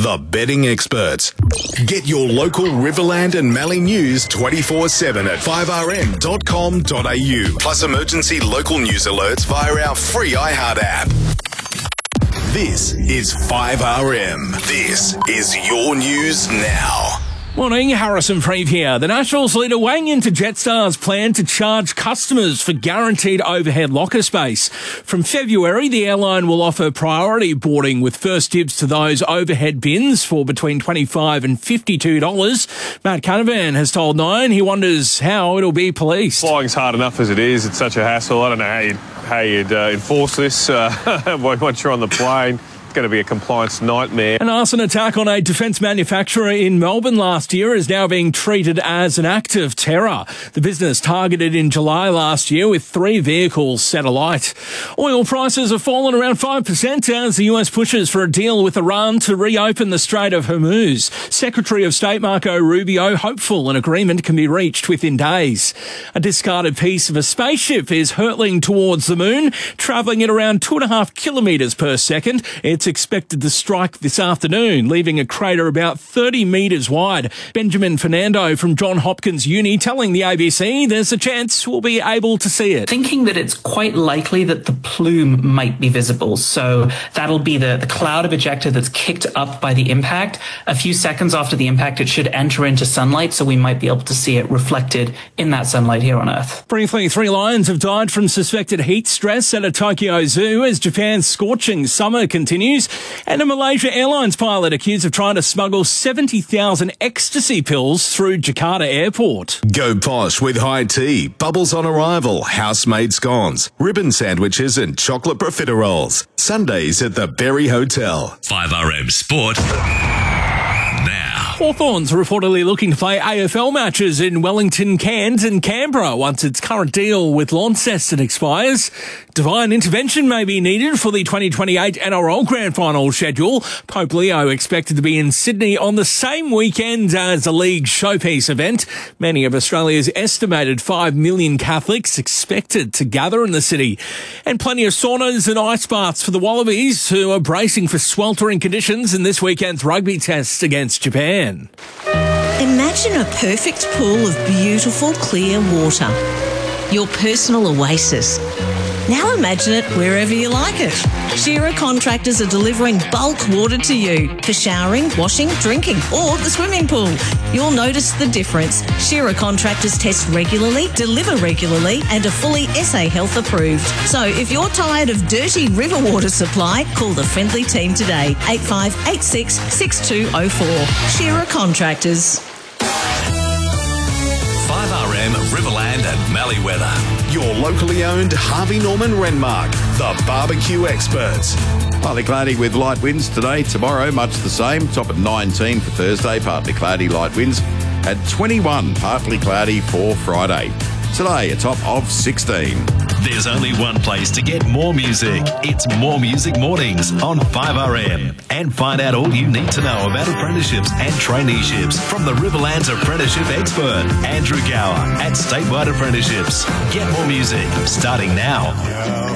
the betting experts. Get your local Riverland and Mallee news 24/7 at 5rm.com.au. Plus emergency local news alerts via our free iHeart app. This is 5RM. This is your news now. Morning, Harrison Freeve here. The Nationals leader weighing into Jetstar's plan to charge customers for guaranteed overhead locker space. From February, the airline will offer priority boarding with first dibs to those overhead bins for between $25 and $52. Matt Canavan has told Nine he wonders how it'll be policed. Flying's hard enough as it is. It's such a hassle. I don't know how you'd enforce this once you're on the plane. Going to be a compliance nightmare. An arson attack on a defence manufacturer in Melbourne last year is now being treated as an act of terror. The business targeted in July last year with 3 vehicles set alight. Oil prices have fallen around 5% as the US pushes for a deal with Iran to reopen the Strait of Hormuz. Secretary of State Marco Rubio hopeful an agreement can be reached within days. A discarded piece of a spaceship is hurtling towards the moon, travelling at around 2.5 kilometres per second. It's expected to strike this afternoon, leaving a crater about 30 metres wide. Benjamin Fernando from Johns Hopkins Uni telling the ABC there's a chance we'll be able to see it. Thinking that it's quite likely that the plume might be visible. So that'll be the cloud of ejecta that's kicked up by the impact. A few seconds after the impact, it should enter into sunlight, so we might be able to see it reflected in that sunlight here on Earth. Briefly, 3 lions have died from suspected heat stress at a Tokyo zoo as Japan's scorching summer continues. And a Malaysia Airlines pilot accused of trying to smuggle 70,000 ecstasy pills through Jakarta Airport. Go posh with high tea, bubbles on arrival, house-made scones, ribbon sandwiches and chocolate profiteroles. Sundays at the Berry Hotel. 5RM Sport. Now. Hawthorns are reportedly looking to play AFL matches in Wellington, Cairns and Canberra once its current deal with Launceston expires. Divine intervention may be needed for the 2028 NRL Grand Final schedule. Pope Leo expected to be in Sydney on the same weekend as the league's showpiece event. Many of Australia's estimated 5 million Catholics expected to gather in the city. And plenty of saunas and ice baths for the Wallabies, who are bracing for sweltering conditions in this weekend's rugby test against Japan. Imagine a perfect pool of beautiful, clear water. Your personal oasis. Now imagine it wherever you like it. Shearer Contractors are delivering bulk water to you for showering, washing, drinking, or the swimming pool. You'll notice the difference. Shearer Contractors test regularly, deliver regularly, and are fully SA Health approved. So if you're tired of dirty river water supply, call the friendly team today. 8586 6204. Shearer Contractors. 5RM Riverland and Mallee weather. Your locally owned Harvey Norman Renmark, the barbecue experts. Partly cloudy with light winds today. Tomorrow, much the same. Top at 19 for Thursday. Partly cloudy, light winds. At 21, partly cloudy for Friday. Today, a top of 16. There's only one place to get more music. It's More Music Mornings on 5RM. And find out all you need to know about apprenticeships and traineeships from the Riverland's apprenticeship expert, Andrew Gower at Statewide Apprenticeships. Get more music starting now.